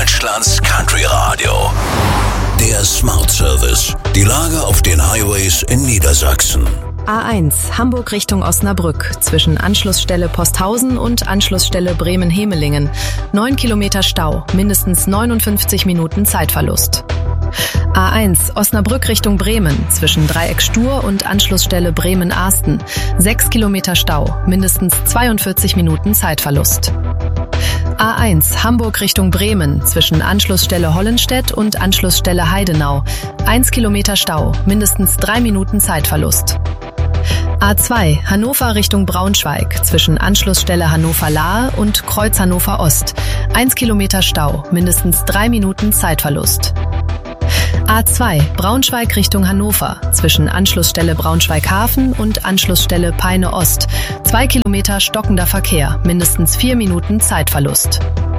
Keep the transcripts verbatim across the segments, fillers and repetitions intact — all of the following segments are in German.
Deutschlands Country Radio. Der Smart Service. Die Lage auf den Highways in Niedersachsen. A eins, Hamburg Richtung Osnabrück, zwischen Anschlussstelle Posthausen und Anschlussstelle Bremen-Hemelingen. Neun Kilometer Stau, mindestens neunundfünfzig Minuten Zeitverlust. A eins, Osnabrück Richtung Bremen, zwischen Dreieck Stur und Anschlussstelle Bremen-Ahsten. Sechs Kilometer Stau, mindestens zweiundvierzig Minuten Zeitverlust. A eins, Hamburg Richtung Bremen, zwischen Anschlussstelle Hollenstedt und Anschlussstelle Heidenau. Eins Kilometer Stau, mindestens drei Minuten Zeitverlust. A zwei, Hannover Richtung Braunschweig, zwischen Anschlussstelle Hannover-Lahe und Kreuz Hannover Ost. Eins Kilometer Stau, mindestens drei Minuten Zeitverlust. A zwei, Braunschweig Richtung Hannover, zwischen Anschlussstelle Braunschweig-Hafen und Anschlussstelle Peine Ost. Zwei Kilometer stockender Verkehr, mindestens vier Minuten Zeitverlust.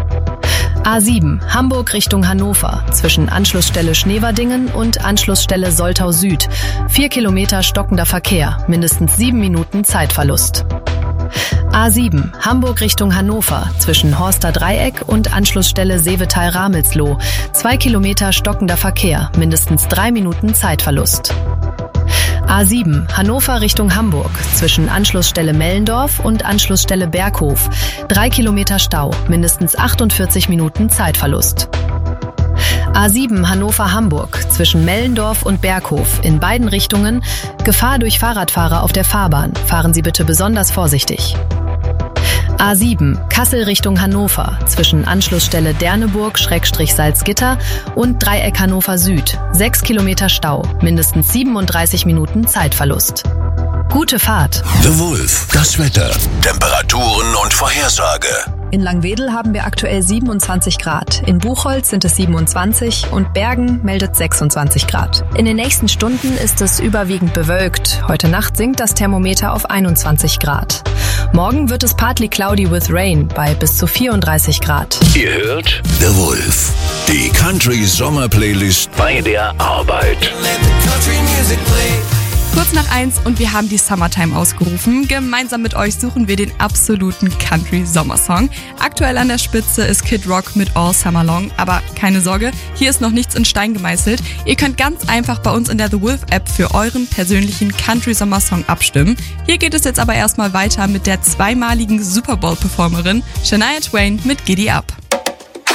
A sieben, Hamburg Richtung Hannover, zwischen Anschlussstelle Schneverdingen und Anschlussstelle Soltau Süd. Vier Kilometer stockender Verkehr, mindestens sieben Minuten Zeitverlust. A sieben, Hamburg Richtung Hannover, zwischen Horster Dreieck und Anschlussstelle Seevetal-Ramelsloh. Zwei Kilometer stockender Verkehr, mindestens drei Minuten Zeitverlust. A sieben, Hannover Richtung Hamburg, zwischen Anschlussstelle Mellendorf und Anschlussstelle Berghof. Drei Kilometer Stau, mindestens achtundvierzig Minuten Zeitverlust. A sieben, Hannover-Hamburg, zwischen Mellendorf und Berghof, in beiden Richtungen. Gefahr durch Fahrradfahrer auf der Fahrbahn. Fahren Sie bitte besonders vorsichtig. A sieben, Kassel Richtung Hannover, zwischen Anschlussstelle Derneburg-Salzgitter und Dreieck Hannover Süd. Sechs Kilometer Stau, mindestens siebenunddreißig Minuten Zeitverlust. Gute Fahrt. The Wolf, das Wetter, Temperaturen und Vorhersage. In Langwedel haben wir aktuell siebenundzwanzig Grad. In Buchholz sind es siebenundzwanzig und Bergen meldet sechsundzwanzig Grad. In den nächsten Stunden ist es überwiegend bewölkt. Heute Nacht sinkt das Thermometer auf einundzwanzig Grad. Morgen wird es partly cloudy with rain bei bis zu vierunddreißig Grad. Ihr hört The Wolf, die Country-Sommer-Playlist bei der Arbeit. Kurz nach eins und wir haben die Summertime ausgerufen. Gemeinsam mit euch suchen wir den absoluten Country-Sommersong. Aktuell an der Spitze ist Kid Rock mit All Summer Long. Aber keine Sorge, hier ist noch nichts in Stein gemeißelt. Ihr könnt ganz einfach bei uns in der The Wolf-App für euren persönlichen Country-Sommersong abstimmen. Hier geht es jetzt aber erstmal weiter mit der zweimaligen Super Bowl-Performerin Shania Twain mit Giddy Up.